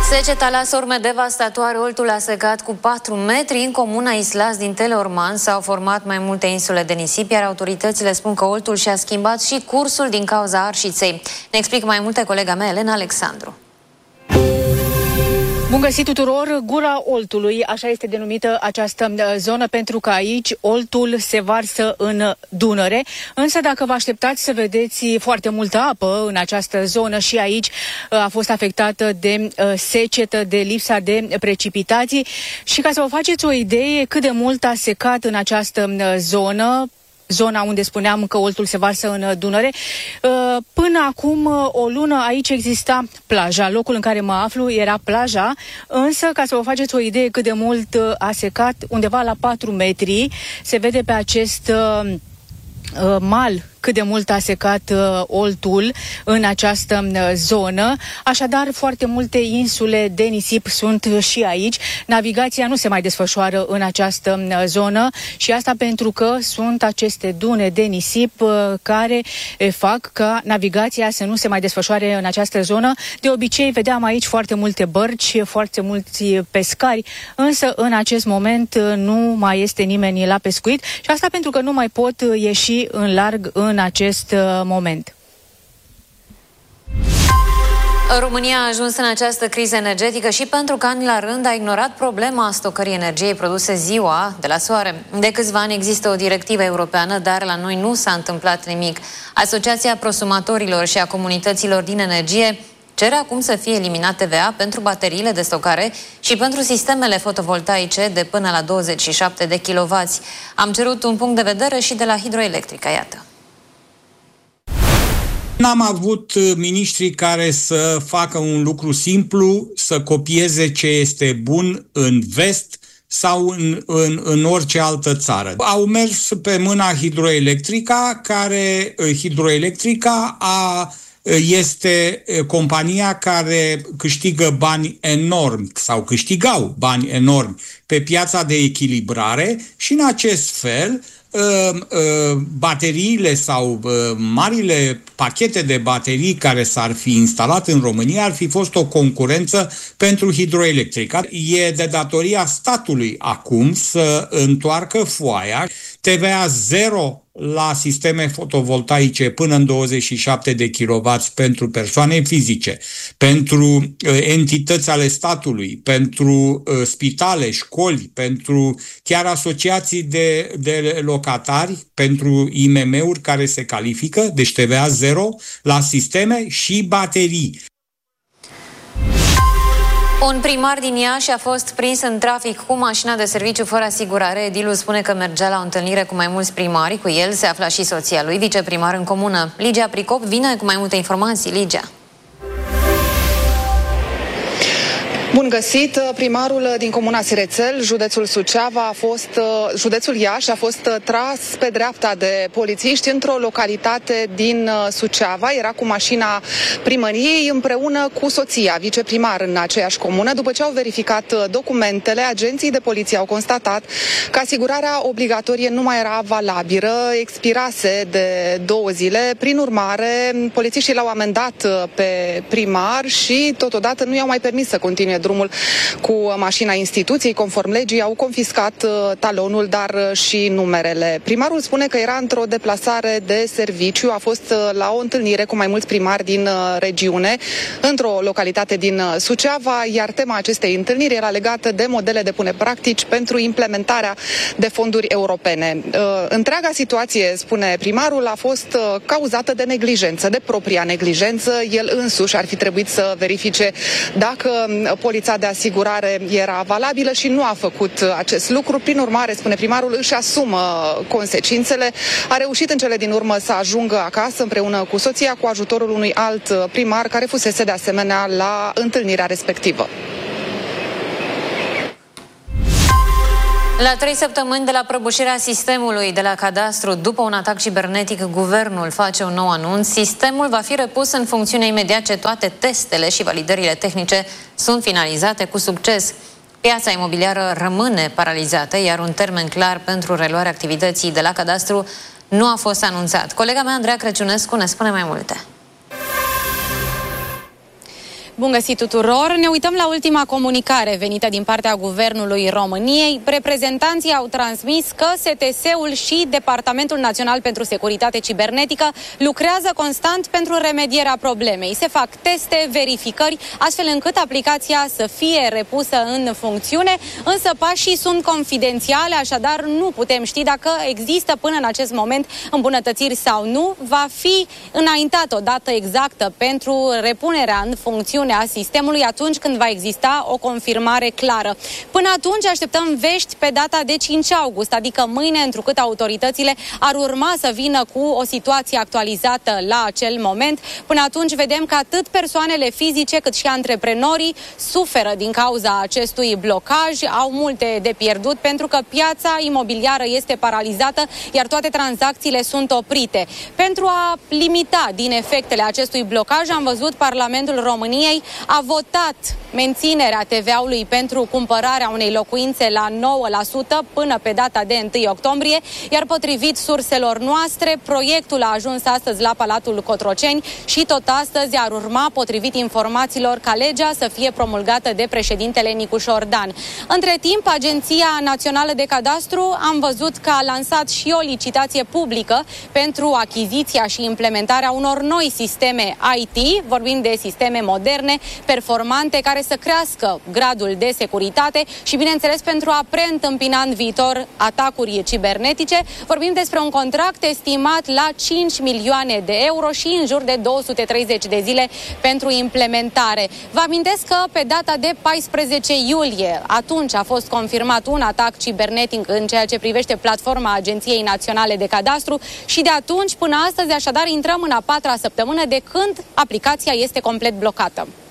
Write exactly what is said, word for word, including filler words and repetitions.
Seceta lasă urme devastatoare. Oltul a secat cu patru metri. În comuna Islas din Teleorman s-au format mai multe insule de nisip, iar autoritățile spun că Oltul și-a schimbat și cursul din cauza arșiței. Ne explică mai multe colega mea, Elena Alexandru. Bun găsit tuturor! Gura Oltului, așa este denumită această zonă, pentru că aici Oltul se varsă în Dunăre. Însă dacă vă așteptați să vedeți foarte multă apă în această zonă, și aici a fost afectată de secetă, de lipsa de precipitații. Și ca să vă faceți o idee cât de mult a secat în această zonă, zona unde spuneam că Oltul se varsă în Dunăre, până acum o lună aici exista plaja. Locul în care mă aflu era plaja, însă, ca să vă faceți o idee cât de mult a secat, undeva la patru metri, se vede pe acest mal cât de mult a secat uh, Oltul în această uh, zonă. Așadar, foarte multe insule de nisip sunt și aici. Navigația nu se mai desfășoară în această uh, zonă, și asta pentru că sunt aceste dune de nisip uh, care uh, fac ca navigația să nu se mai desfășoare în această zonă. De obicei, vedeam aici foarte multe bărci, foarte mulți pescari, însă în acest moment uh, nu mai este nimeni la pescuit, și asta pentru că nu mai pot uh, ieși în larg în în acest uh, moment. România a ajuns în această criză energetică și pentru că ani la rând a ignorat problema stocării energiei produse ziua de la soare. De câțiva ani există o directivă europeană, dar la noi nu s-a întâmplat nimic. Asociația Prosumatorilor și a Comunităților din Energie cere acum să fie eliminat T V A pentru bateriile de stocare și pentru sistemele fotovoltaice de până la douăzeci și șapte de kilowați. Am cerut un punct de vedere și de la Hidroelectrica, iată. N-am avut miniștri care să facă un lucru simplu, să copieze ce este bun în vest sau în, în, în orice altă țară. Au mers pe mâna Hidroelectrica, care Hidroelectrica a, este compania care câștigă bani enormi sau câștigau bani enormi pe piața de echilibrare, și în acest fel bateriile sau marile pachete de baterii care s-ar fi instalat în România ar fi fost o concurență pentru Hidroelectrica. E de datoria statului acum să întoarcă foaia. T V A zero la sisteme fotovoltaice până în douăzeci și șapte de kilowați pentru persoane fizice, pentru uh, entități ale statului, pentru uh, spitale, școli, pentru chiar asociații de, de locatari, pentru I M M-uri care se califică, deci T V A zero la sisteme și baterii. Un primar din Iași a fost prins în trafic cu mașina de serviciu fără asigurare. Edilul spune că mergea la o întâlnire cu mai mulți primari. Cu el se afla și soția lui, viceprimar în comună. Ligia Pricop vine cu mai multe informații. Ligia. Bun găsit! Primarul din comuna Sirețel, județul Suceava, a fost, județul Iași, a fost tras pe dreapta de polițiști într-o localitate din Suceava. Era cu mașina primăriei împreună cu soția, viceprimar în aceeași comună. După ce au verificat documentele, agenții de poliție au constatat că asigurarea obligatorie nu mai era valabilă, expirase de două zile. Prin urmare, polițiștii l-au amendat pe primar și totodată nu i-au mai permis să continue drumul cu mașina instituției. Conform legii, au confiscat talonul, dar și numerele. Primarul spune că era într-o deplasare de serviciu, a fost la o întâlnire cu mai mulți primari din regiune, într-o localitate din Suceava, iar tema acestei întâlniri era legată de modele de pune practici pentru implementarea de fonduri europene. Întreaga situație, spune primarul, a fost cauzată de neglijență, de propria neglijență. El însuși ar fi trebuit să verifice dacă polița de asigurare era valabilă și nu a făcut acest lucru. Prin urmare, spune primarul, își asumă consecințele. A reușit în cele din urmă să ajungă acasă împreună cu soția, cu ajutorul unui alt primar care fusese de asemenea la întâlnirea respectivă. La trei săptămâni de la prăbușirea sistemului de la cadastru după un atac cibernetic, guvernul face un nou anunț. Sistemul va fi repus în funcțiune imediat ce toate testele și validările tehnice sunt finalizate cu succes. Piața imobiliară rămâne paralizată, iar un termen clar pentru reluarea activității de la cadastru nu a fost anunțat. Colega mea, Andreea Crăciunescu, ne spune mai multe. Bun găsit tuturor! Ne uităm la ultima comunicare venită din partea Guvernului României. Reprezentanții au transmis că S T S-ul și Departamentul Național pentru Securitate Cibernetică lucrează constant pentru remedierea problemei. Se fac teste, verificări, astfel încât aplicația să fie repusă în funcțiune, însă pașii sunt confidențiale, așadar nu putem ști dacă există până în acest moment îmbunătățiri sau nu. Va fi înaintat o dată exactă pentru repunerea în funcțiune a sistemului atunci când va exista o confirmare clară. Până atunci așteptăm vești pe data de cinci august, adică mâine, întrucât autoritățile ar urma să vină cu o situație actualizată la acel moment. Până atunci vedem că atât persoanele fizice cât și antreprenorii suferă din cauza acestui blocaj, au multe de pierdut pentru că piața imobiliară este paralizată, iar toate tranzacțiile sunt oprite. Pentru a limita din efectele acestui blocaj, am văzut Parlamentul României a votat menținerea T V A-ului pentru cumpărarea unei locuințe la nouă la sută până pe data de întâi octombrie, iar potrivit surselor noastre, proiectul a ajuns astăzi la Palatul Cotroceni și tot astăzi ar urma, potrivit informațiilor, ca legea să fie promulgată de președintele Nicu Șordan. Între timp, Agenția Națională de Cadastru am văzut că a lansat și o licitație publică pentru achiziția și implementarea unor noi sisteme I T, vorbim de sisteme moderne, performante, care să crească gradul de securitate și, bineînțeles, pentru a preîntâmpina în viitor atacuri cibernetice. Vorbim despre un contract estimat la cinci milioane de euro și în jur de două sute treizeci de zile pentru implementare. Vă amintesc că pe data de paisprezece iulie, atunci a fost confirmat un atac cibernetic în ceea ce privește platforma Agenției Naționale de Cadastru și de atunci până astăzi, așadar, intrăm în a patra săptămână de când aplicația este complet blocată.